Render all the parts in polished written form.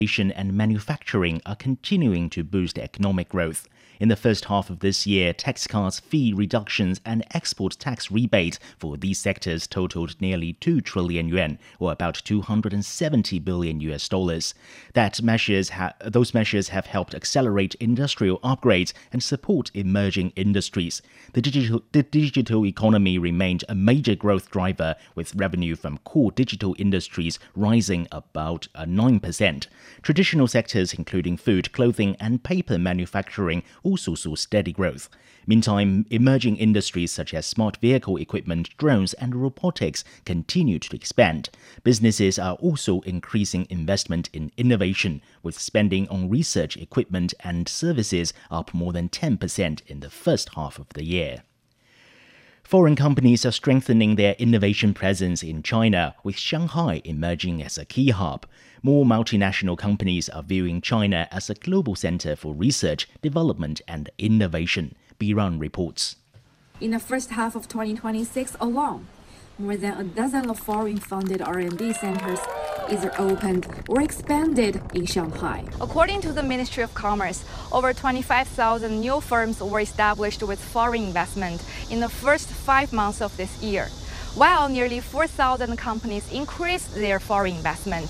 and manufacturing are continuing to boost economic growth. In the first half of this year, tax cuts, fee reductions, and export tax rebates for these sectors totaled nearly 2 trillion yuan, or about $270 billion. Those measures have helped accelerate industrial upgrades and support emerging industries. The digital economy remained a major growth driver, with revenue from core digital industries rising about 9%. Traditional sectors including food, clothing, and paper manufacturing also saw steady growth. Meantime, emerging industries such as smart vehicle equipment, drones, and robotics continue to expand. Businesses are also increasing investment in innovation, with spending on research equipment and services up more than 10% in the first half of the year. Foreign companies are strengthening their innovation presence in China, with Shanghai emerging as a key hub. More multinational companies are viewing China as a global center for research, development, and innovation. Biran reports. In the first half of 2026 alone, more than a dozen of foreign-funded R&D centers either opened or expanded in Shanghai. According to the Ministry of Commerce, over 25,000 new firms were established with foreign investment in the first 5 months of this year, while nearly 4,000 companies increased their foreign investment.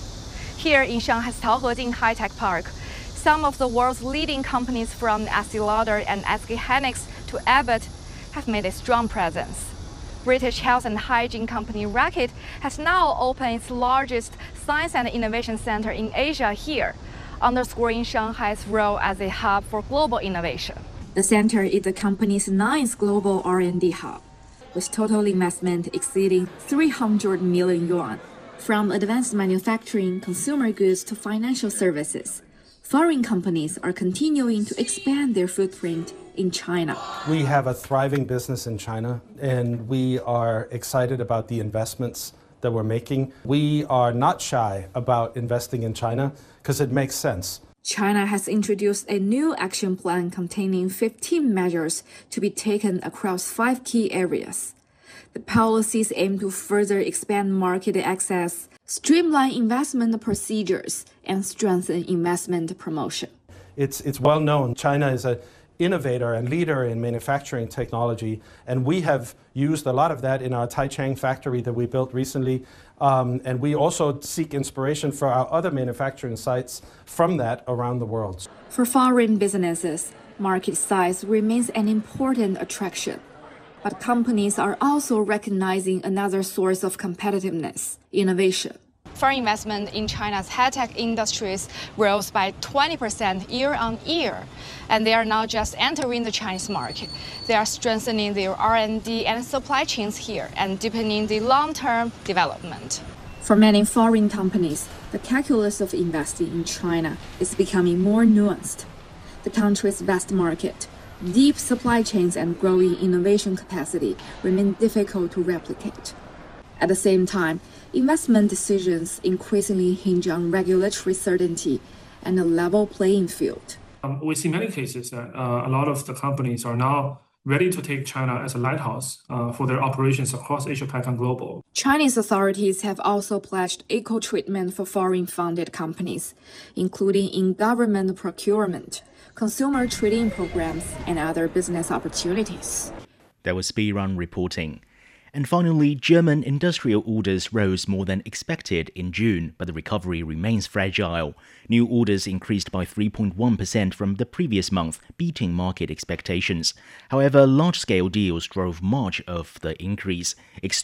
Here in Shanghai's Taohejing High-Tech Park, some of the world's leading companies from Estée Lauder and SK Hynix to Abbott have made a strong presence. British health and hygiene company Reckitt has now opened its largest science and innovation center in Asia here, underscoring Shanghai's role as a hub for global innovation. The center is the company's 9th global R&D hub, with total investment exceeding 300 million yuan. From advanced manufacturing, consumer goods to financial services, foreign companies are continuing to expand their footprint in China. We have a thriving business in China, and we are excited about the investments that we're making. We are not shy about investing in China because it makes sense. China has introduced a new action plan containing 15 measures to be taken across 5 key areas. The policies aim to further expand market access, streamline investment procedures, and strengthen investment promotion. It's well known China is an innovator and leader in manufacturing technology, and we have used a lot of that in our Taichung factory that we built recently, and we also seek inspiration for our other manufacturing sites from that around the world. For foreign businesses, market size remains an important attraction, but companies are also recognizing another source of competitiveness: innovation. Foreign investment in China's high-tech industries rose by 20% year-on-year, and they are not just entering the Chinese market. They are strengthening their R&D and supply chains here and deepening the long-term development. For many foreign companies, the calculus of investing in China is becoming more nuanced. The country's vast market, deep supply chains, and growing innovation capacity remain difficult to replicate. At the same time, investment decisions increasingly hinge on regulatory certainty and a level playing field. We see many cases that a lot of the companies are now ready to take China as a lighthouse for their operations across Asia-Pac and global. Chinese authorities have also pledged equal treatment for foreign-funded companies, including in government procurement, consumer trading programs, and other business opportunities. That was Biran reporting. And finally, German industrial orders rose more than expected in June, but the recovery remains fragile. New orders increased by 3.1% from the previous month, beating market expectations. However, large-scale deals drove much of the increase.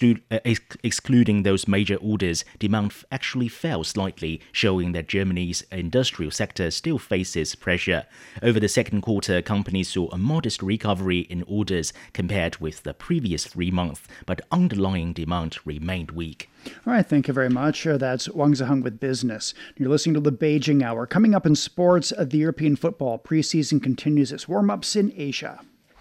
Excluding those major orders, demand actually fell slightly, showing that Germany's industrial sector still faces pressure. Over the second quarter, companies saw a modest recovery in orders compared with the previous 3 months, but underlying demand remained weak. All right, thank you very much. That's Wang Ziheng with Business. You're listening to the Beijing Hour. Coming up in sports, the European football preseason continues its warm-ups in Asia.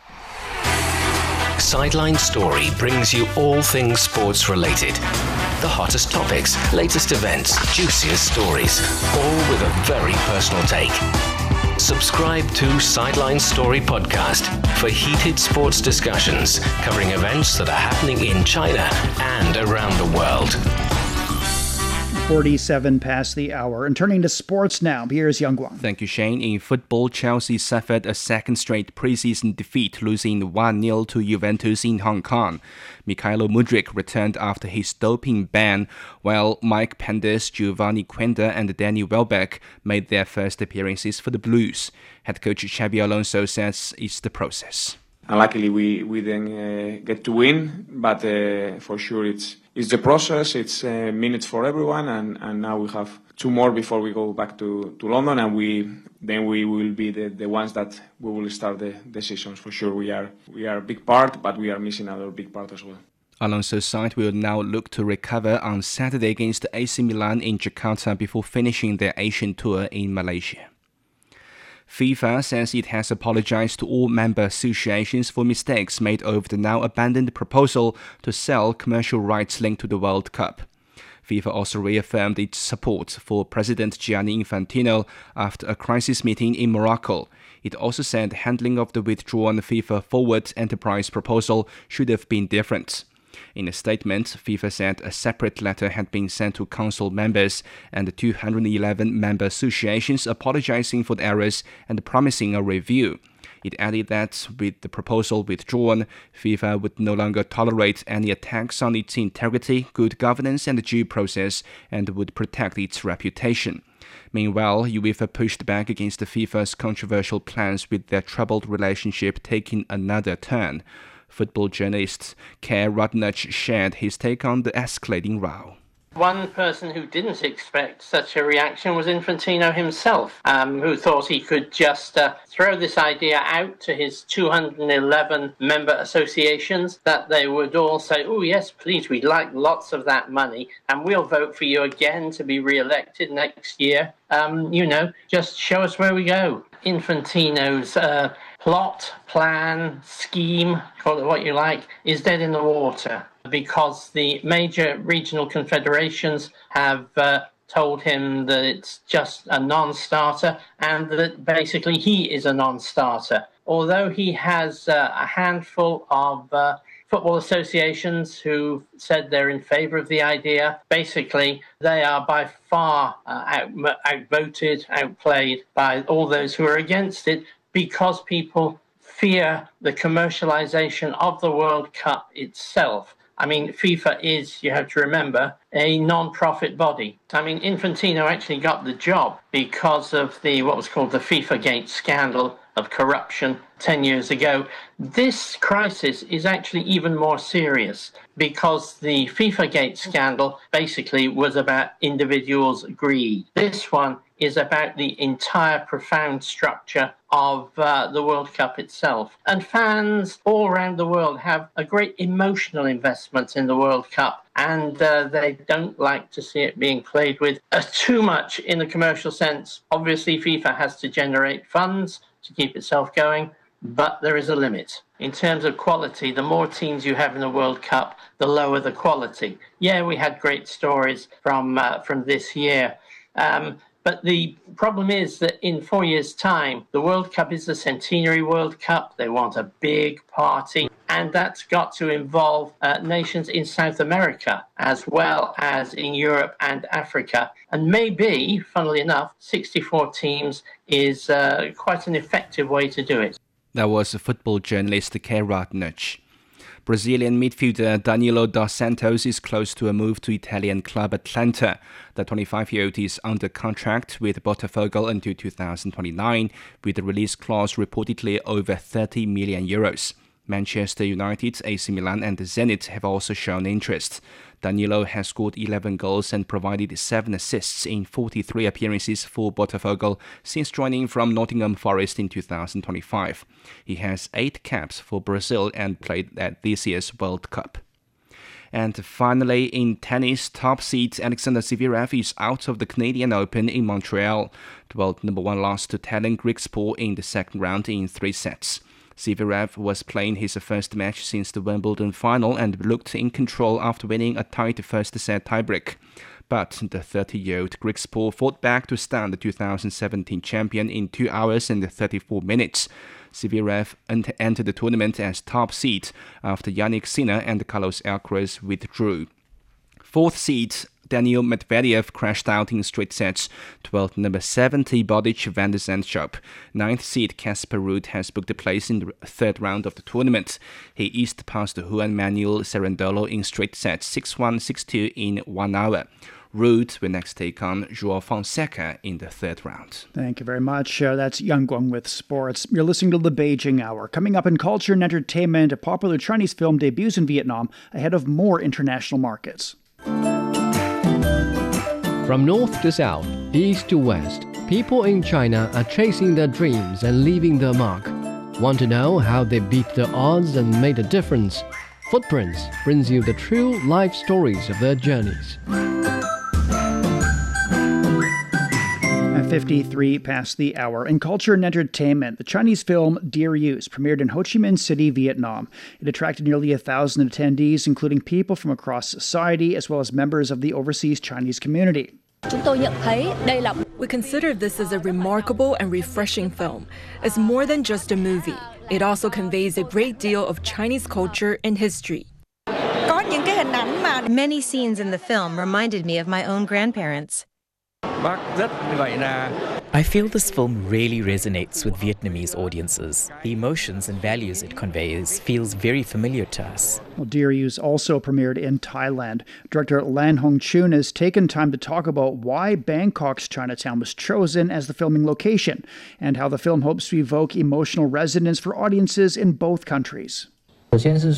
Sideline Story brings you all things sports related. The hottest topics, latest events, juiciest stories, all with a very personal take. Subscribe to Sideline Story Podcast for heated sports discussions covering events that are happening in China and around the world. 47 past the hour. And turning to sports now, here's Yang Guang. Thank you, Shane. In football, Chelsea suffered a second straight preseason defeat, losing 1-0 to Juventus in Hong Kong. Mykhailo Mudryk returned after his doping ban, while Mike Penders, Giovanni Quenda and Danny Welbeck made their first appearances for the Blues. Head coach Xabi Alonso says it's the process. Unluckily, we didn't get to win, but for sure it's the process. It's minutes for everyone, and now we have 2 more before we go back to London, and we will be the ones that we will start the seasons. For sure, we are a big part, but we are missing another big part as well. Alonso's side will now look to recover on Saturday against AC Milan in Jakarta before finishing their Asian tour in Malaysia. FIFA says it has apologized to all member associations for mistakes made over the now abandoned proposal to sell commercial rights linked to the World Cup. FIFA also reaffirmed its support for President Gianni Infantino after a crisis meeting in Morocco. It also said handling of the withdrawn FIFA Forward Enterprise proposal should have been different. In a statement, FIFA said a separate letter had been sent to council members and the 211 member associations apologizing for the errors and promising a review. It added that with the proposal withdrawn, FIFA would no longer tolerate any attacks on its integrity, good governance and due process, and would protect its reputation. Meanwhile, UEFA pushed back against the FIFA's controversial plans, with their troubled relationship taking another turn. Football journalist Kerr Rodnich shared his take on the escalating row. One person who didn't expect such a reaction was Infantino himself, who thought he could just throw this idea out to his 211 member associations, that they would all say, oh yes, please, we'd like lots of that money, and we'll vote for you again to be re-elected next year. Just show us where we go. Infantino's plot, plan, scheme, call it what you like, is dead in the water, because the major regional confederations have told him that it's just a non-starter and that basically he is a non-starter. Although he has a handful of football associations who said they're in favour of the idea, basically they are by far outvoted, outplayed by all those who are against it, because people fear the commercialization of the World Cup itself. I mean, FIFA is, you have to remember, a non-profit body. I mean, Infantino actually got the job because of what was called the FIFA-gate scandal of corruption 10 years ago. This crisis is actually even more serious, because the FIFA-gate scandal basically was about individuals' greed. This one is about the entire profound structure of the World Cup itself. And fans all around the world have a great emotional investment in the World Cup, and they don't like to see it being played with too much in the commercial sense. Obviously, FIFA has to generate funds to keep itself going, but there is a limit. In terms of quality, the more teams you have in the World Cup, the lower the quality. Yeah, we had great stories from this year. But the problem is that in 4 years' time, the World Cup is the centenary World Cup. They want a big party, and that's got to involve nations in South America as well as in Europe and Africa. And maybe, funnily enough, 64 teams is quite an effective way to do it. That was football journalist Kerr Rodnich. Brazilian midfielder Danilo dos Santos is close to a move to Italian club Atlanta. The 25-year-old is under contract with Botafogo until 2029, with a release clause reportedly over €30 million. Manchester United, AC Milan and Zenit have also shown interest. Danilo has scored 11 goals and provided 7 assists in 43 appearances for Botafogo since joining from Nottingham Forest in 2025. He has 8 caps for Brazil and played at this year's World Cup. And finally, in tennis, top seed Alexander Zverev is out of the Canadian Open in Montreal. The world number 1 lost to Tallon Griekspoor in the second round in 3 sets. Zverev was playing his first match since the Wimbledon final and looked in control after winning a tight first-set tiebreak. But the 30-year-old Griekspoor fought back to stun the 2017 champion in 2 hours and 34 minutes. Zverev entered the tournament as top seed after Jannik Sinner and Carlos Alcaraz withdrew. Fourth seed Daniil Medvedev crashed out in straight sets. 12th number 70 Botic van der Zandschulp. 9th seed Casper Ruud has booked a place in the third round of the tournament. He eased past Juan Manuel Cerundolo in straight sets 6-1, 6-2 in 1 hour. Ruud will next take on João Fonseca in the third round. Thank you very much. That's Yang Guang with sports. You're listening to the Beijing Hour. Coming up in culture and entertainment, a popular Chinese film debuts in Vietnam ahead of more international markets. From north to south, east to west, people in China are chasing their dreams and leaving their mark. Want to know how they beat the odds and made a difference? Footprints brings you the true life stories of their journeys. 53 past the hour. In culture and entertainment, the Chinese film Dear Use premiered in Ho Chi Minh City, Vietnam. It attracted nearly 1,000 attendees, including people from across society, as well as members of the overseas Chinese community. We consider this as a remarkable and refreshing film. It's more than just a movie. It also conveys a great deal of Chinese culture and history. Many scenes in the film reminded me of my own grandparents. I feel this film really resonates with Vietnamese audiences. The emotions and values it conveys feels very familiar to us. Well, Dear Use also premiered in Thailand. Director Lan Hong Chun has taken time to talk about why Bangkok's Chinatown was chosen as the filming location and how the film hopes to evoke emotional resonance for audiences in both countries. We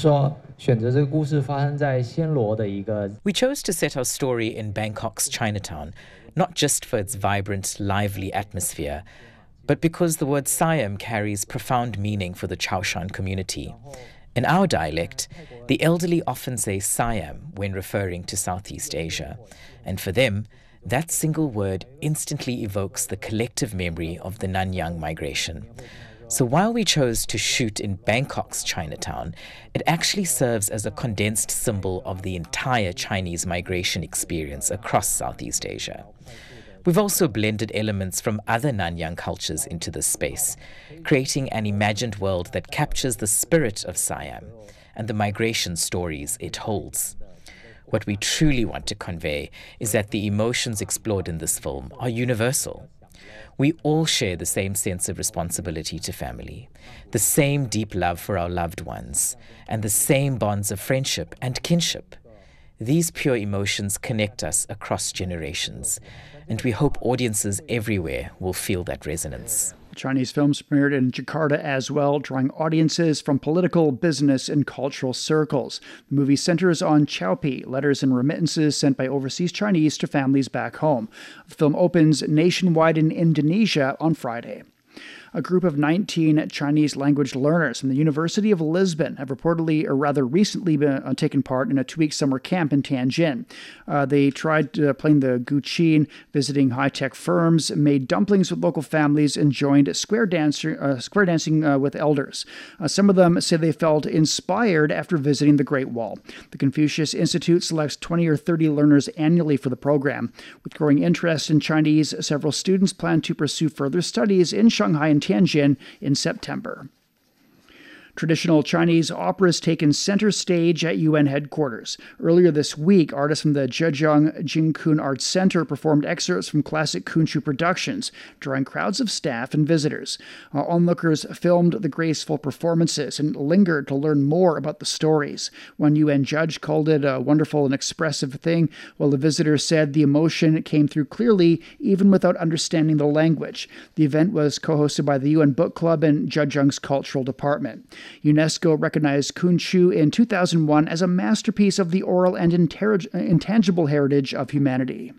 chose to set our story in Bangkok's Chinatown, not just for its vibrant, lively atmosphere, but because the word Siam carries profound meaning for the Chaoshan community. In our dialect, the elderly often say Siam when referring to Southeast Asia, and for them, that single word instantly evokes the collective memory of the Nanyang migration. So while we chose to shoot in Bangkok's Chinatown, it actually serves as a condensed symbol of the entire Chinese migration experience across Southeast Asia. We've also blended elements from other Nanyang cultures into this space, creating an imagined world that captures the spirit of Siam and the migration stories it holds. What we truly want to convey is that the emotions explored in this film are universal. We all share the same sense of responsibility to family, the same deep love for our loved ones, and the same bonds of friendship and kinship. These pure emotions connect us across generations, and we hope audiences everywhere will feel that resonance. Chinese films premiered in Jakarta as well, drawing audiences from political, business, and cultural circles. The movie centers on Chowpi, letters and remittances sent by overseas Chinese to families back home. The film opens nationwide in Indonesia on Friday. A group of 19 Chinese language learners from the University of Lisbon have reportedly, or rather recently, taken part in a 2-week summer camp in Tianjin. They tried playing the guqin, visiting high-tech firms, made dumplings with local families, and joined square dancing with elders. Some of them say they felt inspired after visiting the Great Wall. The Confucius Institute selects 20 or 30 learners annually for the program. With growing interest in Chinese, several students plan to pursue further studies in Shanghai and Tianjin in September. Traditional Chinese operas taken center stage at UN headquarters. Earlier this week, artists from the Zhejiang Jingkun Arts Center performed excerpts from classic Kunchu productions, drawing crowds of staff and visitors. Onlookers filmed the graceful performances and lingered to learn more about the stories. One UN judge called it a wonderful and expressive thing, while the visitors said the emotion came through clearly, even without understanding the language. The event was co-hosted by the UN Book Club and Zhejiang's Cultural Department. UNESCO recognized Kunchu in 2001 as a masterpiece of the oral and intangible heritage of humanity.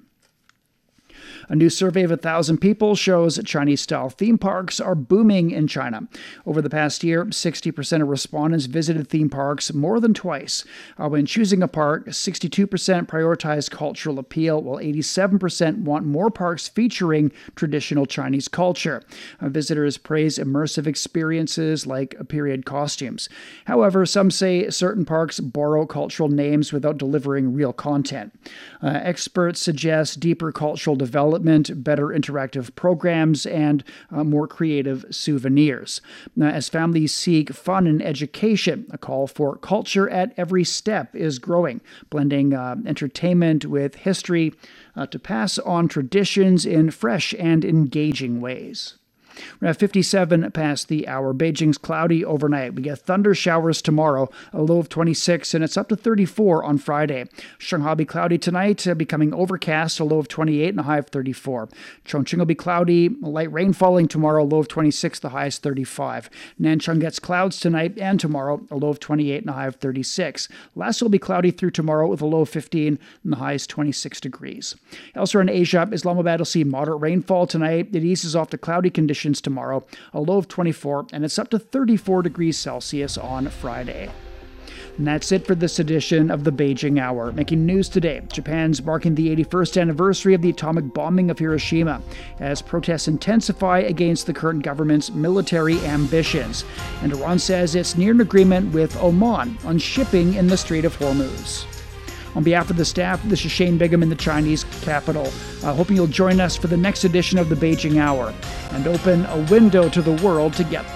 A new survey of 1,000 people shows Chinese-style theme parks are booming in China. Over the past year, 60% of respondents visited theme parks more than twice. When choosing a park, 62% prioritize cultural appeal, while 87% want more parks featuring traditional Chinese culture. Visitors praise immersive experiences like period costumes. However, some say certain parks borrow cultural names without delivering real content. Experts suggest deeper cultural development development, better interactive programs, and more creative souvenirs. As families seek fun and education, a call for culture at every step is growing, blending entertainment with history to pass on traditions in fresh and engaging ways. We're at 57 past the hour. Beijing's cloudy overnight. We get thunder showers tomorrow, a low of 26, and it's up to 34 on Friday. Shanghai will be cloudy tonight, becoming overcast, a low of 28 and a high of 34. Chongqing will be cloudy, light rain falling tomorrow, a low of 26, the high is 35. Nanchang gets clouds tonight and tomorrow, a low of 28 and a high of 36. Lhasa will be cloudy through tomorrow with a low of 15 and the high is 26 degrees. Elsewhere in Asia, Islamabad will see moderate rainfall tonight. It eases off to cloudy conditions tomorrow, a low of 24, and it's up to 34 degrees Celsius on Friday. And that's it for this edition of the Beijing Hour. Making news today, Japan's marking the 81st anniversary of the atomic bombing of Hiroshima, as protests intensify against the current government's military ambitions. And Iran says it's near an agreement with Oman on shipping in the Strait of Hormuz. On behalf of the staff, this is Shane Bigham in the Chinese capital. Hoping you'll join us for the next edition of the Beijing Hour and open a window to the world together.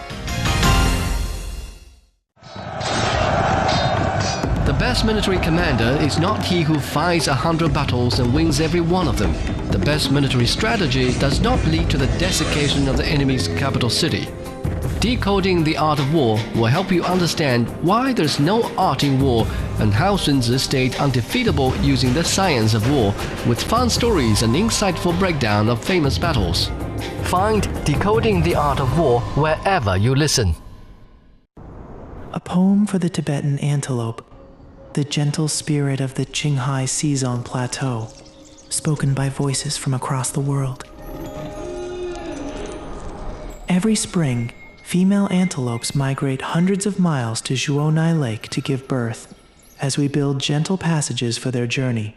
The best military commander is not he who fights 100 battles and wins every one of them. The best military strategy does not lead to the desiccation of the enemy's capital city. Decoding the Art of War will help you understand why there's no art in war and how Sun Tzu stayed undefeatable using the science of war, with fun stories and insightful breakdown of famous battles. Find Decoding the Art of War wherever you listen. A poem for the Tibetan antelope, the gentle spirit of the Qinghai Xizang Plateau, spoken by voices from across the world. Every spring, female antelopes migrate hundreds of miles to Zhuonai Lake to give birth, as we build gentle passages for their journey.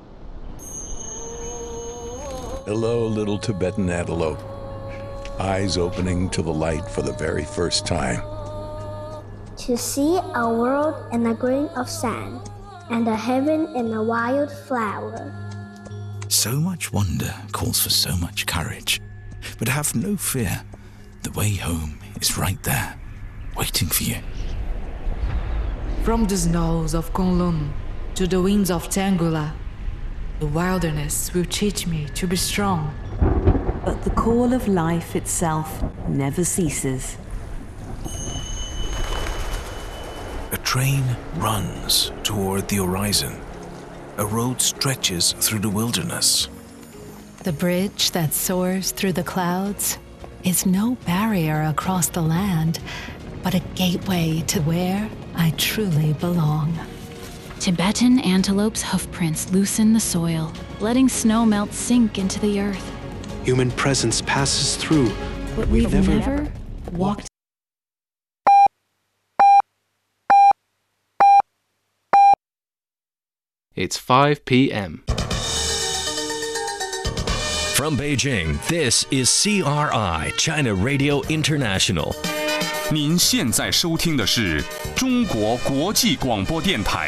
Hello, little Tibetan antelope. Eyes opening to the light for the very first time. To see a world in a grain of sand, and a heaven in a wild flower. So much wonder calls for so much courage. But have no fear. The way home is right there, waiting for you. From the snows of Kunlun to the winds of Tangula, the wilderness will teach me to be strong. But the call of life itself never ceases. A train runs toward the horizon. A road stretches through the wilderness. The bridge that soars through the clouds is no barrier across the land, but a gateway to where I truly belong. Tibetan antelope's hoofprints loosen the soil, letting snow melt sink into the earth. Human presence passes through, but we've never walked. It's 5 p.m. From Beijing, this is CRI, China Radio International. 您现在收听的是中国国际广播电台。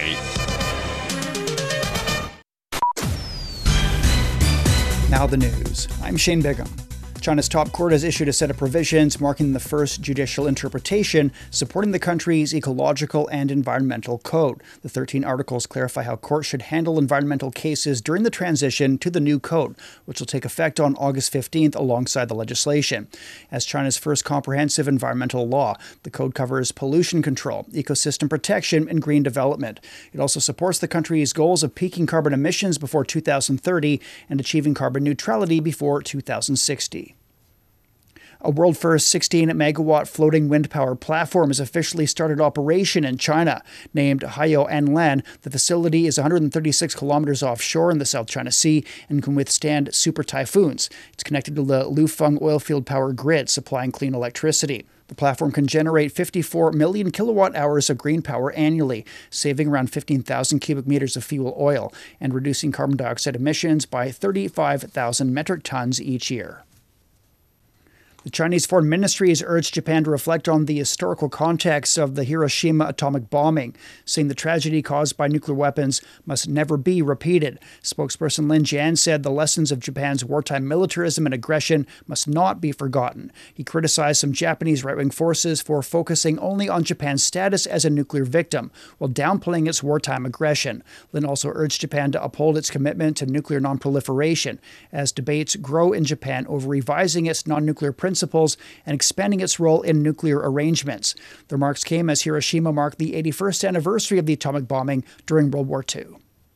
Now the news. I'm Shane Bigham. China's top court has issued a set of provisions marking the first judicial interpretation supporting the country's ecological and environmental code. The 13 articles clarify how courts should handle environmental cases during the transition to the new code, which will take effect on August 15th alongside the legislation. As China's first comprehensive environmental law, the code covers pollution control, ecosystem protection, and green development. It also supports the country's goals of peaking carbon emissions before 2030 and achieving carbon neutrality before 2060. A world-first 16-megawatt floating wind power platform has officially started operation in China. Named Haiyo Anlan, the facility is 136 kilometers offshore in the South China Sea and can withstand super typhoons. It's connected to the Lufeng oilfield power grid, supplying clean electricity. The platform can generate 54 million kilowatt-hours of green power annually, saving around 15,000 cubic meters of fuel oil and reducing carbon dioxide emissions by 35,000 metric tons each year. The Chinese Foreign Ministry has urged Japan to reflect on the historical context of the Hiroshima atomic bombing, saying the tragedy caused by nuclear weapons must never be repeated. Spokesperson Lin Jian said the lessons of Japan's wartime militarism and aggression must not be forgotten. He criticized some Japanese right-wing forces for focusing only on Japan's status as a nuclear victim, while downplaying its wartime aggression. Lin also urged Japan to uphold its commitment to nuclear non-proliferation as debates grow in Japan over revising its non-nuclear principles and expanding its role in nuclear arrangements. The remarks came as Hiroshima marked the 81st anniversary of the atomic bombing during World War II.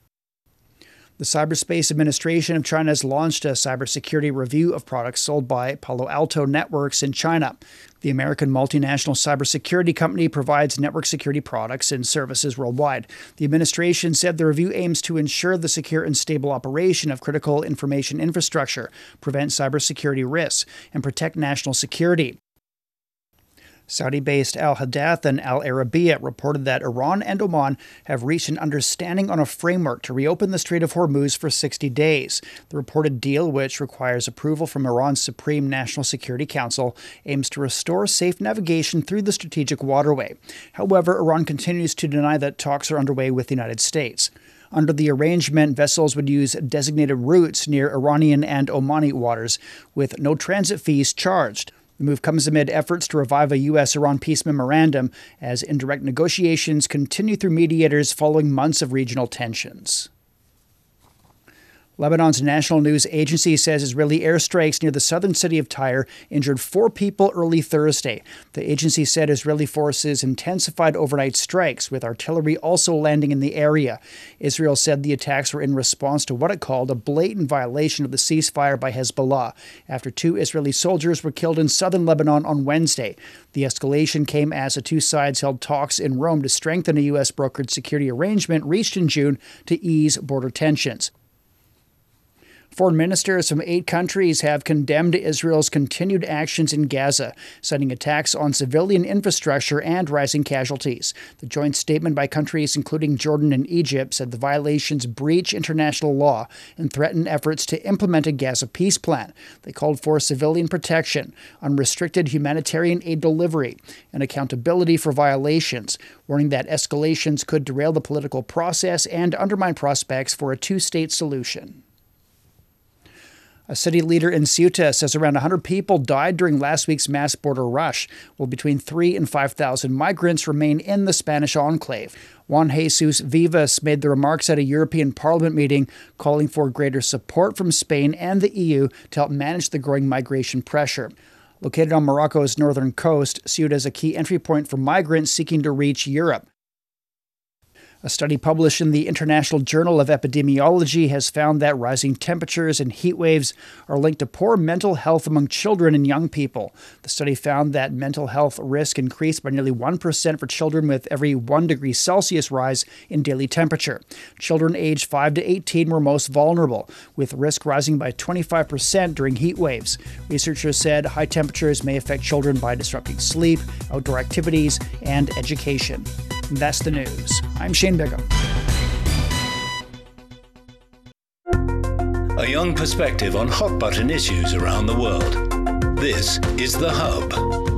The Cyberspace Administration of China has launched a cybersecurity review of products sold by Palo Alto Networks in China. The American multinational cybersecurity company provides network security products and services worldwide. The administration said the review aims to ensure the secure and stable operation of critical information infrastructure, prevent cybersecurity risks, and protect national security. Saudi-based Al Hadath and Al Arabiya reported that Iran and Oman have reached an understanding on a framework to reopen the Strait of Hormuz for 60 days. The reported deal, which requires approval from Iran's Supreme National Security Council, aims to restore safe navigation through the strategic waterway. However, Iran continues to deny that talks are underway with the United States. Under the arrangement, vessels would use designated routes near Iranian and Omani waters, with no transit fees charged. The move comes amid efforts to revive a U.S.-Iran peace memorandum as indirect negotiations continue through mediators following months of regional tensions. Lebanon's national news agency says Israeli airstrikes near the southern city of Tyre injured 4 people early Thursday. The agency said Israeli forces intensified overnight strikes, with artillery also landing in the area. Israel said the attacks were in response to what it called a blatant violation of the ceasefire by Hezbollah, after 2 Israeli soldiers were killed in southern Lebanon on Wednesday. The escalation came as the two sides held talks in Rome to strengthen a U.S.-brokered security arrangement reached in June to ease border tensions. Foreign ministers from 8 countries have condemned Israel's continued actions in Gaza, citing attacks on civilian infrastructure and rising casualties. The joint statement by countries including Jordan and Egypt said the violations breach international law and threaten efforts to implement a Gaza peace plan. They called for civilian protection, unrestricted humanitarian aid delivery, and accountability for violations, warning that escalations could derail the political process and undermine prospects for a 2-state solution. A city leader in Ceuta says around 100 people died during last week's mass border rush, while between 3,000 and 5,000 migrants remain in the Spanish enclave. Juan Jesus Vivas made the remarks at a European Parliament meeting, calling for greater support from Spain and the EU to help manage the growing migration pressure. Located on Morocco's northern coast, Ceuta is a key entry point for migrants seeking to reach Europe. A study published in the International Journal of Epidemiology has found that rising temperatures and heat waves are linked to poor mental health among children and young people. The study found that mental health risk increased by nearly 1% for children with every 1 degree Celsius rise in daily temperature. Children aged 5 to 18 were most vulnerable, with risk rising by 25% during heat waves. Researchers said high temperatures may affect children by disrupting sleep, outdoor activities, and education. And that's the news. I'm Shane Bigham. A young perspective on hot-button issues around the world. This is The Hub.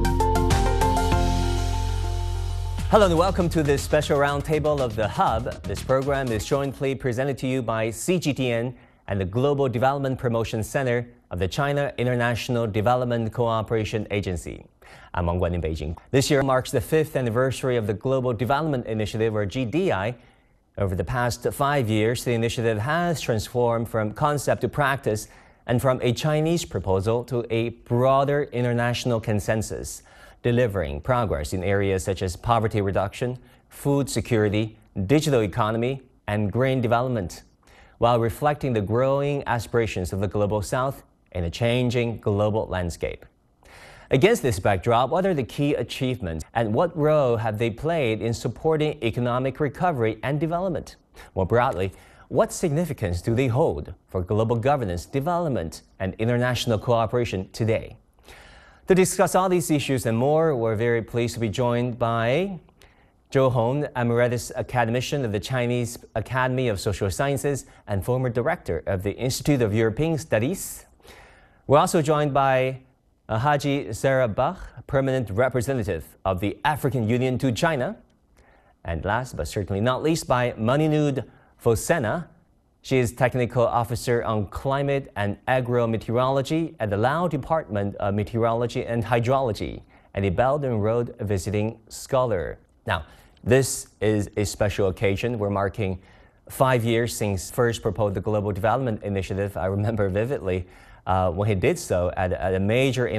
Hello and welcome to this special roundtable of The Hub. This program is jointly presented to you by CGTN and the Global Development Promotion Center of the China International Development Cooperation Agency. I'm Wang Guan in Beijing. This year marks the 5th anniversary of the Global Development Initiative, or GDI. Over the past 5 years, the initiative has transformed from concept to practice and from a Chinese proposal to a broader international consensus, delivering progress in areas such as poverty reduction, food security, digital economy, and green development, while reflecting the growing aspirations of the Global South in a changing global landscape. Against this backdrop, what are the key achievements and what role have they played in supporting economic recovery and development? More broadly, what significance do they hold for global governance, development, and international cooperation today? To discuss all these issues and more, we're very pleased to be joined by Zhou Hong, Emeritus Academician of the Chinese Academy of Social Sciences and former Director of the Institute of European Studies. We're also joined by Haji Sarah Bach, permanent representative of the African Union to China. And last but certainly not least, by Maninud Fosena. She is Technical Officer on Climate and Agro-Meteorology at the Lao Department of Meteorology and Hydrology, and a Belt and Road visiting scholar. Now, this is a special occasion. We're marking 5 years since first proposed the Global Development Initiative. I remember vividly when he did so at a major